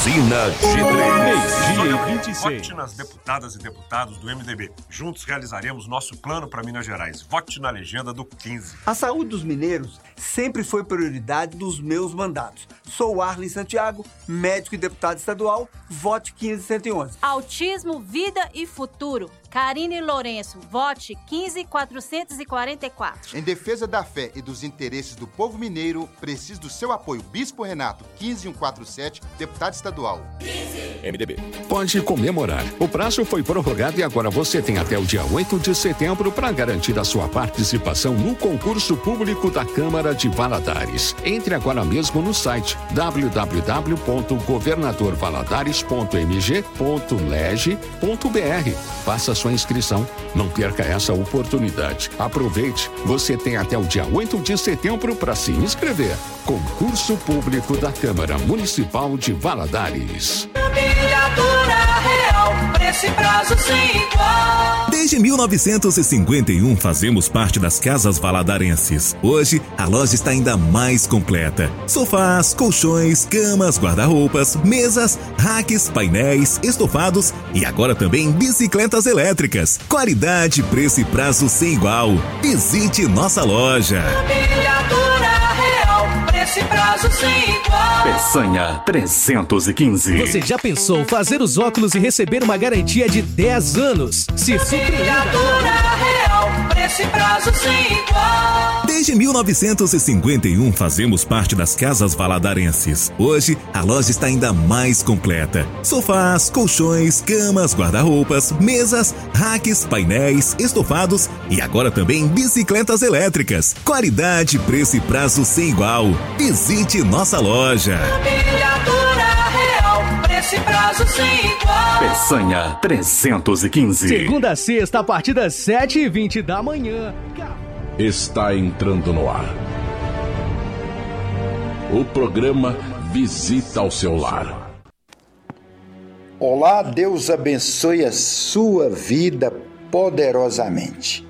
Usina G3. Meio-dia e 26. Vote nas deputadas e deputados do MDB. Juntos realizaremos nosso plano para Minas Gerais. Vote na legenda do 15. A saúde dos mineiros sempre foi prioridade dos meus mandatos. Sou Arlen Santiago, médico e deputado estadual. Vote 15111. Autismo, vida e futuro. Karine Lourenço, vote 15444. Em defesa da fé e dos interesses do povo mineiro, preciso do seu apoio. Bispo Renato, 15147, deputado estadual. MDB. Pode comemorar. O prazo foi prorrogado e agora você tem até o dia 8 de setembro para garantir a sua participação no concurso público da Câmara de Valadares. Entre agora mesmo no site www.governadorvaladares.mg.leg.br. Faça sua inscrição. Não perca essa oportunidade. Aproveite. Você tem até o dia 8 de setembro para se inscrever. Concurso público da Câmara Municipal de Valadares. Real, preço e prazo sem igual. Desde 1951 fazemos parte das Casas Valadarenses. Hoje a loja está ainda mais completa. Sofás, colchões, camas, guarda-roupas, mesas, racks, painéis, estofados e agora também bicicletas elétricas. Qualidade, preço e prazo sem igual. Visite nossa loja. Preço e prazo sem igual. Peçanha 315. Você já pensou fazer os óculos e receber uma garantia de 10 anos? Se surpreenda. Real, preço e prazo sem igual. Desde 1951 fazemos parte das Casas Valadarenses. Hoje a loja está ainda mais completa. Sofás, colchões, camas, guarda-roupas, mesas, racks, painéis, estofados e agora também bicicletas elétricas. Qualidade, preço e prazo sem igual. Visite nossa loja. Real, preço e prazo sem igual. Peçanha 315. Segunda a sexta, a partir das 7h20 da manhã. Está entrando no ar o programa Visita ao Seu Lar. Olá, Deus abençoe a sua vida poderosamente.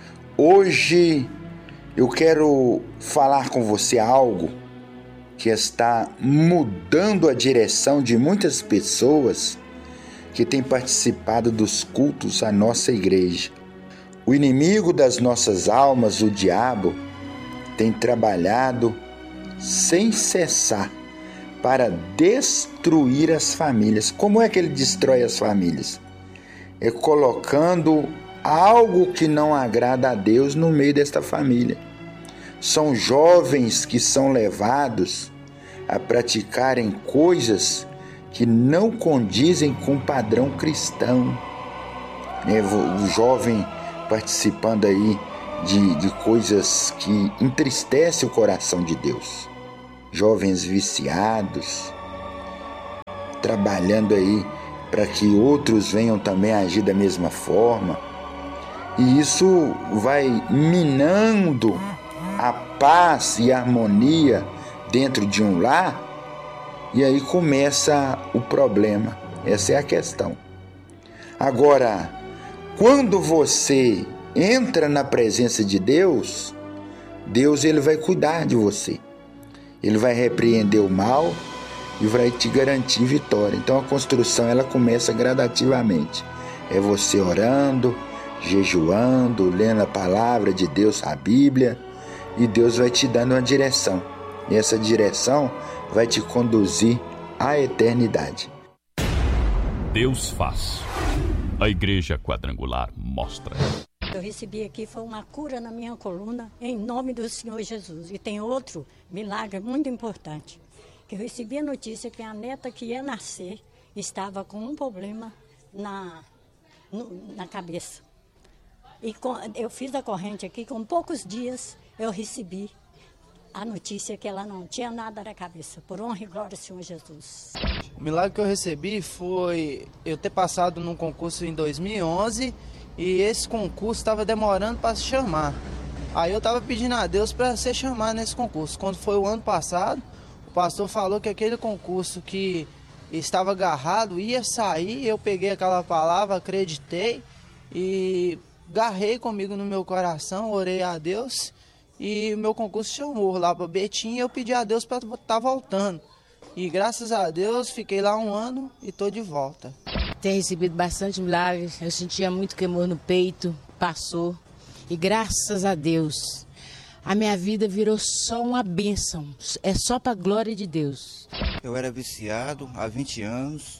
Hoje eu quero falar com você algo que está mudando a direção de muitas pessoas que têm participado dos cultos à nossa igreja. O inimigo das nossas almas, o diabo, tem trabalhado sem cessar para destruir as famílias. Como é que ele destrói as famílias? É colocando algo que não agrada a Deus no meio desta família. São jovens que são levados a praticarem coisas que não condizem com o padrão cristão. O jovem participando aí de coisas que entristecem o coração de Deus. Jovens viciados, trabalhando aí para que outros venham também agir da mesma forma. E isso vai minando a paz e a harmonia dentro de um lar, e aí começa o problema. Essa é a questão. Agora, quando você entra na presença de Deus, Deus ele vai cuidar de você. Ele vai repreender o mal e vai te garantir vitória. Então a construção ela começa gradativamente. É você orando, jejuando, lendo a palavra de Deus, a Bíblia, e Deus vai te dando uma direção. E essa direção vai te conduzir à eternidade. Deus faz. A Igreja Quadrangular mostra. Eu recebi aqui foi uma cura na minha coluna, em nome do Senhor Jesus. E tem outro milagre muito importante, que eu recebi a notícia que a neta que ia nascer estava com um problema na cabeça. E eu fiz a corrente aqui, com poucos dias eu recebi a notícia que ela não tinha nada na cabeça. Por honra e glória ao Senhor Jesus. O milagre que eu recebi foi eu ter passado num concurso em 2011 e esse concurso estava demorando para se chamar. Aí eu estava pedindo a Deus para ser chamado nesse concurso. Quando foi o ano passado, o pastor falou que aquele concurso que estava agarrado ia sair. Eu peguei aquela palavra, acreditei e garrei comigo no meu coração, orei a Deus. E o meu concurso chamou lá para Betim e eu pedi a Deus para estar voltando. E graças a Deus fiquei lá 1 ano e tô de volta. Tenho recebido bastante milagres, eu sentia muito queimor no peito, passou. E graças a Deus, a minha vida virou só uma bênção, é só para a glória de Deus. Eu era viciado há 20 anos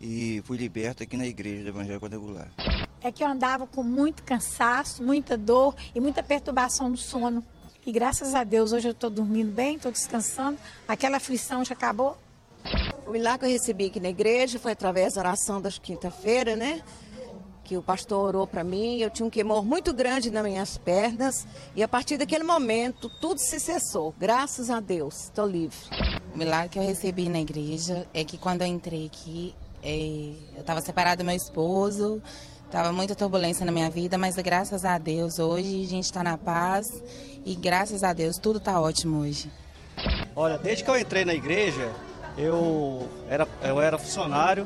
e fui liberto aqui na igreja do Evangelho Quadrangular. É que eu andava com muito cansaço, muita dor e muita perturbação do sono. E graças a Deus hoje eu estou dormindo bem, estou descansando, aquela aflição já acabou. O milagre que eu recebi aqui na igreja foi através da oração das quinta-feira, né? Que o pastor orou para mim, eu tinha um queimor muito grande nas minhas pernas e a partir daquele momento tudo se cessou, graças a Deus, estou livre. O milagre que eu recebi na igreja é que quando eu entrei aqui, eu estava separada do meu esposo, estava muita turbulência na minha vida, mas graças a Deus hoje a gente está na paz e graças a Deus tudo está ótimo hoje. Olha, desde que eu entrei na igreja, eu era funcionário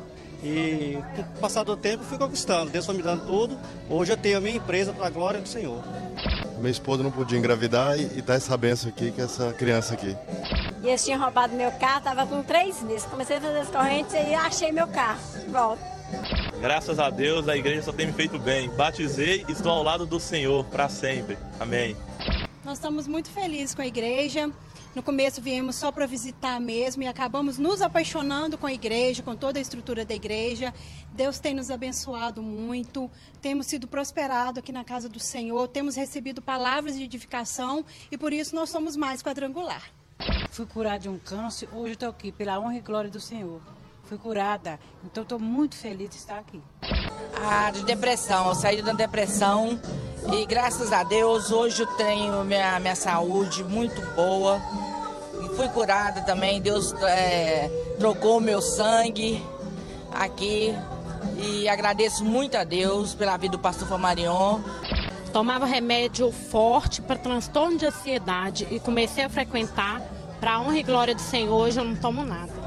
e com o passar do tempo fui conquistando, Deus foi me dando tudo. Hoje eu tenho a minha empresa para a glória do Senhor. Minha esposa não podia engravidar e dá essa benção aqui, que é essa criança aqui. E eles tinham roubado meu carro, estava com 3 meses. Comecei a fazer as correntes e achei meu carro. Volta. Graças a Deus, a igreja só tem me feito bem. Batizei e estou ao lado do Senhor para sempre. Amém. Nós estamos muito felizes com a igreja. No começo viemos só para visitar mesmo e acabamos nos apaixonando com a igreja, com toda a estrutura da igreja. Deus tem nos abençoado muito, temos sido prosperados aqui na casa do Senhor, temos recebido palavras de edificação e por isso nós somos mais quadrangular. Fui curada de um câncer, hoje estou aqui pela honra e glória do Senhor. Fui curada, então estou muito feliz de estar aqui. De depressão, eu saí da depressão e graças a Deus hoje eu tenho minha saúde muito boa. E fui curada também, Deus trocou o meu sangue aqui e agradeço muito a Deus pela vida do pastor Fomarion. Tomava remédio forte para transtorno de ansiedade e comecei a frequentar. Para a honra e glória do Senhor, hoje eu não tomo nada.